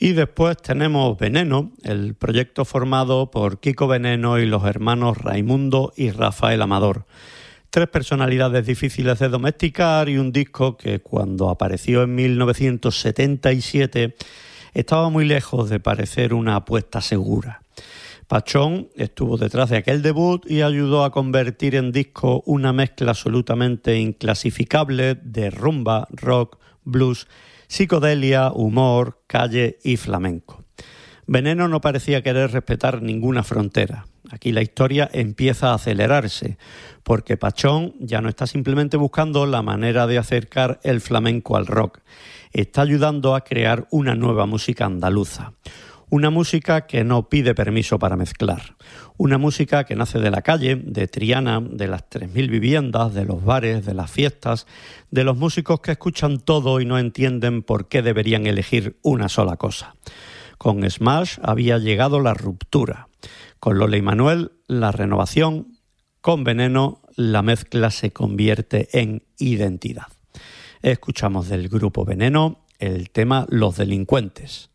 Y después tenemos Veneno, el proyecto formado por Kiko Veneno y los hermanos Raimundo y Rafael Amador. 3 personalidades difíciles de domesticar y un disco que cuando apareció en 1977 estaba muy lejos de parecer una apuesta segura. Pachón estuvo detrás de aquel debut y ayudó a convertir en disco una mezcla absolutamente inclasificable de rumba, rock, blues, psicodelia, humor, calle y flamenco. Veneno no parecía querer respetar ninguna frontera. Aquí la historia empieza a acelerarse, porque Pachón ya no está simplemente buscando la manera de acercar el flamenco al rock. Está ayudando a crear una nueva música andaluza. Una música que no pide permiso para mezclar. Una música que nace de la calle, de Triana, de las 3.000 viviendas, de los bares, de las fiestas, de los músicos que escuchan todo y no entienden por qué deberían elegir una sola cosa. Con Smash había llegado la ruptura. Con Lola y Manuel, la renovación. Con Veneno, la mezcla se convierte en identidad. Escuchamos del grupo Veneno el tema Los Delincuentes.